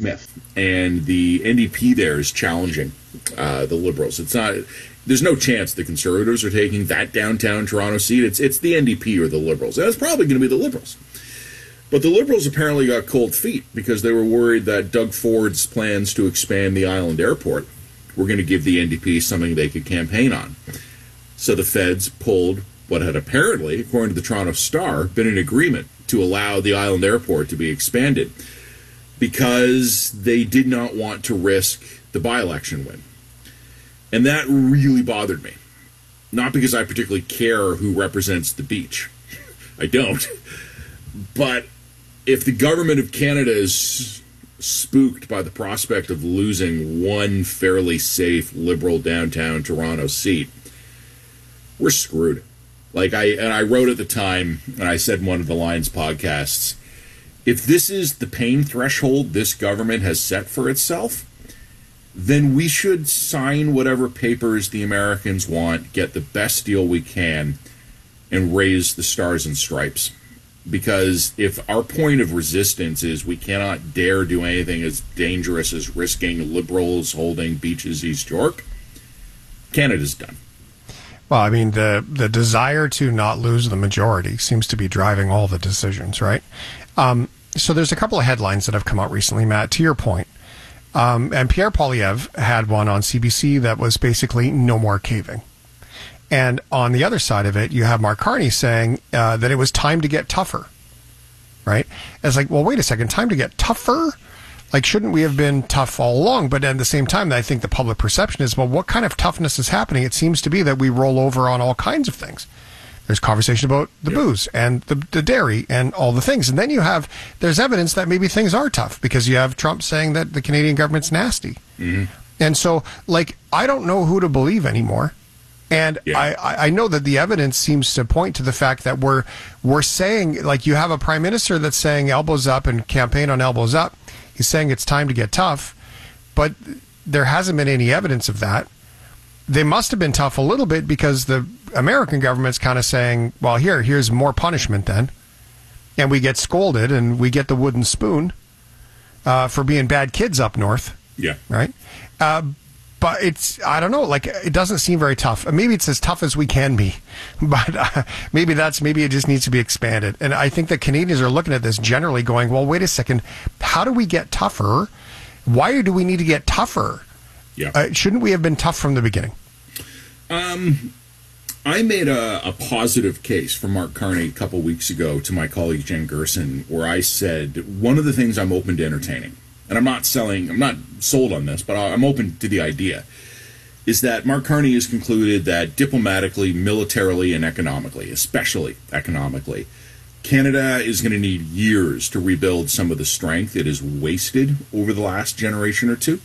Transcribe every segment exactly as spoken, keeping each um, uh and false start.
Smith, and the N D P there is challenging uh, the Liberals. It's not. There's no chance the Conservatives are taking that downtown Toronto seat. It's it's the N D P or the Liberals, and it's probably going to be the Liberals. But the Liberals apparently got cold feet because they were worried that Doug Ford's plans to expand the Island Airport were going to give the N D P something they could campaign on. So the feds pulled what had apparently, according to the Toronto Star, been an agreement to allow the Island Airport to be expanded because they did not want to risk the by-election win. And that really bothered me. Not because I particularly care who represents the beach. I don't. But if the government of Canada is spooked by the prospect of losing one fairly safe Liberal downtown Toronto seat, we're screwed. Like I and I wrote at the time, and I said in one of the Lions podcasts, if this is the pain threshold this government has set for itself, then we should sign whatever papers the Americans want, get the best deal we can, and raise the stars and stripes. Because if our point of resistance is we cannot dare do anything as dangerous as risking Liberals holding Beaches East York, Canada's done. Well, I mean, the, the desire to not lose the majority seems to be driving all the decisions, right? Um, so there's a couple of headlines that have come out recently, Matt, to your point. Um, and Pierre Poilievre had one on C B C that was basically no more caving. And on the other side of it, you have Mark Carney saying uh, that it was time to get tougher, right? It's like, well, wait a second, time to get tougher? Like, shouldn't we have been tough all along? But at the same time, I think the public perception is, well, what kind of toughness is happening? It seems to be that we roll over on all kinds of things. There's conversation about the yep. booze and the, the dairy and all the things. And then you have, there's evidence that maybe things are tough because you have Trump saying that the Canadian government's nasty. Mm-hmm. And so, like, I don't know who to believe anymore. And yeah. I, I know that the evidence seems to point to the fact that we're we're saying, like, you have a prime minister that's saying elbows up and campaign on elbows up. He's saying it's time to get tough, but there hasn't been any evidence of that. They must have been tough a little bit because the American government's kind of saying, well, here, here's more punishment then. And we get scolded and we get the wooden spoon uh, for being bad kids up north. Yeah. Right? Uh, but it's, I don't know, like, it doesn't seem very tough. Maybe it's as tough as we can be, but uh, maybe that's, maybe it just needs to be expanded. And I think that Canadians are looking at this generally going, well, wait a second, how do we get tougher? Why do we need to get tougher? Yeah. Uh, shouldn't we have been tough from the beginning? Um, I made a, a positive case for Mark Carney a couple weeks ago to my colleague Jen Gerson, where I said, one of the things I'm open to entertaining, and I'm not selling, I'm not sold on this, but I'm open to the idea, is that Mark Carney has concluded that diplomatically, militarily, and economically, especially economically, Canada is going to need years to rebuild some of the strength it has wasted over the last generation or two.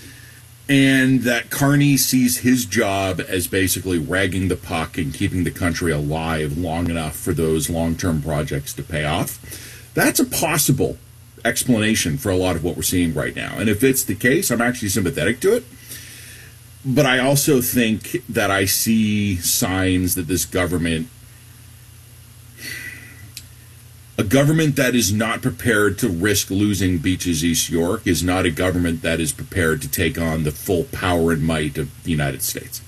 And that Carney sees his job as basically ragging the puck and keeping the country alive long enough for those long-term projects to pay off. That's a possible explanation for a lot of what we're seeing right now. And if it's the case, I'm actually sympathetic to it. But I also think that I see signs that this government, a government that is not prepared to risk losing Beaches East York is not a government that is prepared to take on the full power and might of the United States.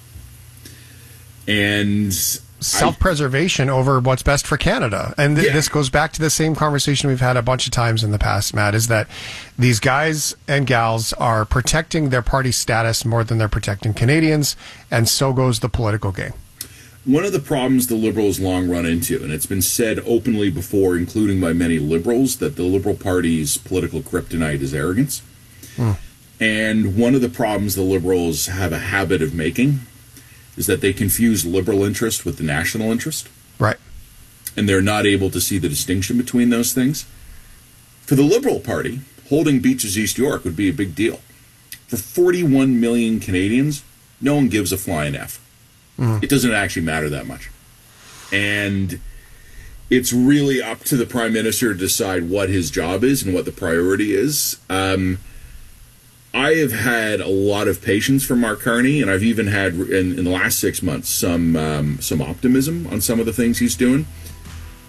And self-preservation I, over what's best for Canada. And th- yeah. this goes back to the same conversation we've had a bunch of times in the past, Matt, is that these guys and gals are protecting their party status more than they're protecting Canadians, and so goes the political game. One of the problems the Liberals long run into, and it's been said openly before, including by many Liberals, that the Liberal Party's political kryptonite is arrogance. Mm. And one of the problems the Liberals have a habit of making is that they confuse liberal interest with the national interest. Right. And they're not able to see the distinction between those things. For the Liberal Party, holding Beaches East York would be a big deal. For forty-one million Canadians, no one gives a flying F. Mm. It doesn't actually matter that much. And it's really up to the Prime Minister to decide what his job is and what the priority is. Um, I have had a lot of patience for Mark Carney, and I've even had, in, in the last six months, some um, some optimism on some of the things he's doing.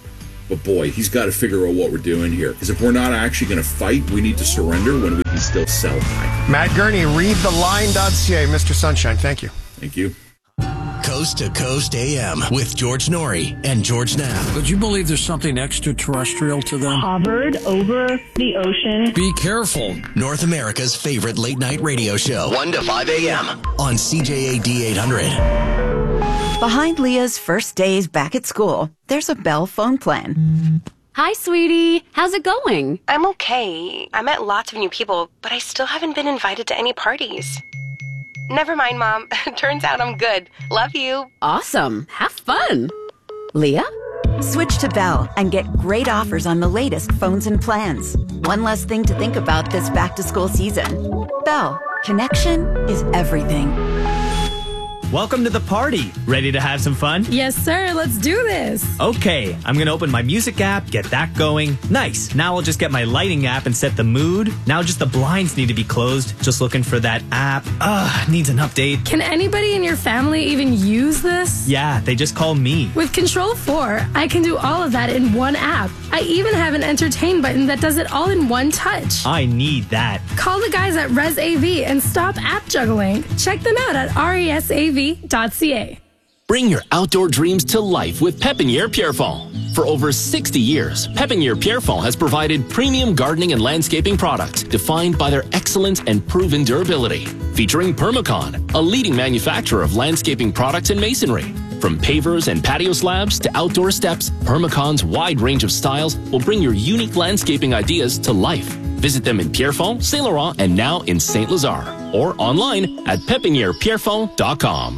But boy, he's got to figure out what we're doing here. Because if we're not actually going to fight, we need to surrender when we can still sell high. Matt Gurney, read the line dot c a. Mister Sunshine, thank you. Thank you. Coast to Coast A M with George Norrie and George Knapp. Would you believe there's something extraterrestrial to them? Hovered over the ocean. Be careful. North America's favorite late night radio show. one to five A M on C J A D eight hundred. Behind Leah's first days back at school, there's a Bell phone plan. Hi, sweetie. How's it going? I'm okay. I met lots of new people, but I still haven't been invited to any parties. Never mind, Mom. Turns out I'm good. Love you. Awesome. Have fun. Leah? Switch to Bell and get great offers on the latest phones and plans. One less thing to think about this back-to-school season. Bell. Connection is everything. Welcome to the party. Ready to have some fun? Yes, sir. Let's do this. Okay, I'm going to open my music app, get that going. Nice. Now I'll just get my lighting app and set the mood. Now just the blinds need to be closed. Just looking for that app. Ugh, needs an update. Can anybody in your family even use this? Yeah, they just call me. With Control four, I can do all of that in one app. I even have an entertain button that does it all in one touch. I need that. Call the guys at Res A V and stop app juggling. Check them out at resav dot c a. Bring your outdoor dreams to life with Pepiniere Pierrefonds. For over sixty years, Pepiniere Pierrefonds has provided premium gardening and landscaping products defined by their excellent and proven durability. Featuring Permacon, a leading manufacturer of landscaping products and masonry. From pavers and patio slabs to outdoor steps, Permacon's wide range of styles will bring your unique landscaping ideas to life. Visit them in Pierrefonds, Saint Laurent, and now in Saint Lazare, or online at pepiniere pierrefonds dot com.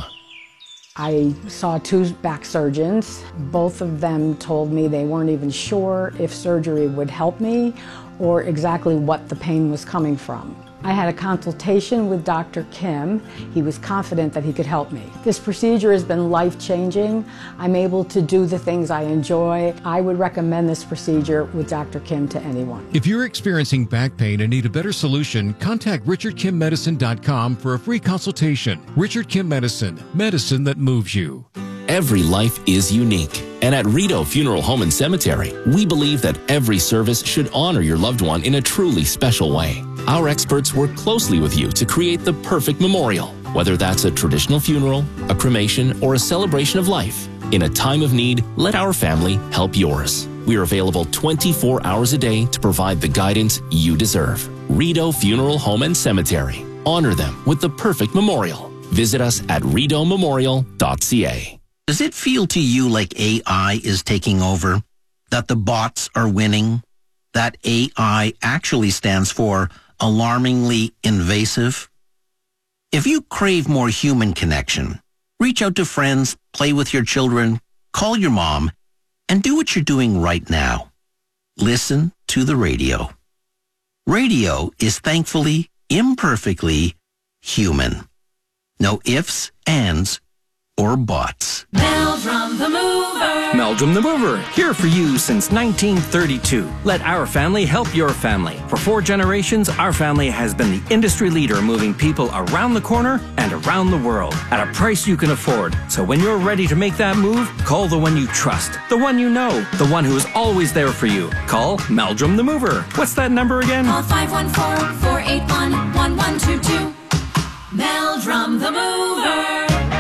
I saw two back surgeons. Both of them told me they weren't even sure if surgery would help me or exactly what the pain was coming from. I had a consultation with Doctor Kim. He was confident that he could help me. This procedure has been life-changing. I'm able to do the things I enjoy. I would recommend this procedure with Doctor Kim to anyone. If you're experiencing back pain and need a better solution, contact richard kim medicine dot com for a free consultation. Richard Kim Medicine, medicine that moves you. Every life is unique. And at Rideau Funeral Home and Cemetery, we believe that every service should honor your loved one in a truly special way. Our experts work closely with you to create the perfect memorial, whether that's a traditional funeral, a cremation, or a celebration of life. In a time of need, let our family help yours. We are available twenty-four hours a day to provide the guidance you deserve. Rideau Funeral Home and Cemetery. Honor them with the perfect memorial. Visit us at rideau memorial dot c a. Does it feel to you like A I is taking over? That the bots are winning? That A I actually stands for alarmingly invasive? If you crave more human connection, reach out to friends, play with your children, call your mom, and do what you're doing right now. Listen to the radio. Radio is thankfully, imperfectly human. No ifs, ands, or buts. Meldrum the Mover. Meldrum the Mover, here for you since nineteen thirty-two. Let our family help your family. For four generations, our family has been the industry leader moving people around the corner and around the world at a price you can afford. So when you're ready to make that move, call the one you trust, the one you know, the one who is always there for you. Call Meldrum the Mover. What's that number again? Call five one four, four eight one, one one two two. Meldrum the Mover.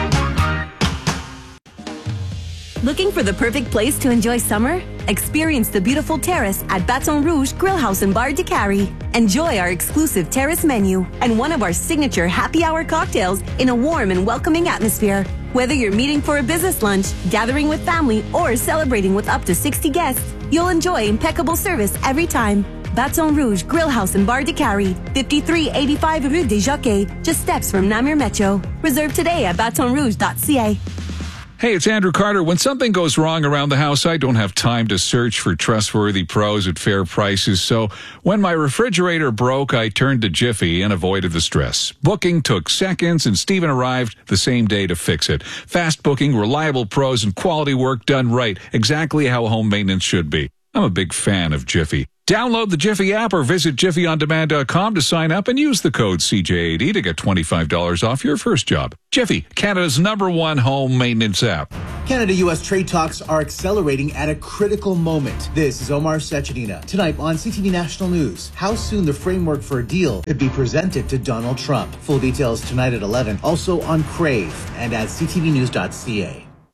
Looking for the perfect place to enjoy summer? Experience the beautiful terrace at Baton Rouge Grill House and Bar de Cary. Enjoy our exclusive terrace menu and one of our signature happy hour cocktails in a warm and welcoming atmosphere. Whether you're meeting for a business lunch, gathering with family, or celebrating with up to sixty guests, you'll enjoy impeccable service every time. Baton Rouge Grill House and Bar de Cary, fifty-three eighty-five Rue des Jockeys, just steps from Namur Metro. Reserve today at baton rouge dot c a. Hey, it's Andrew Carter. When something goes wrong around the house, I don't have time to search for trustworthy pros at fair prices. So when my refrigerator broke, I turned to Jiffy and avoided the stress. Booking took seconds, and Steven arrived the same day to fix it. Fast booking, reliable pros, and quality work done right, exactly how home maintenance should be. I'm a big fan of Jiffy. Download the Jiffy app or visit jiffy on demand dot com to sign up and use the code C J eighty to get twenty-five dollars off your first job. Jiffy, Canada's number one home maintenance app. Canada-U S trade talks are accelerating at a critical moment. This is Omar Sechenina. Tonight on C T V National News, how soon the framework for a deal could be presented to Donald Trump. Full details tonight at eleven. Also on Crave and at c t v news dot c a.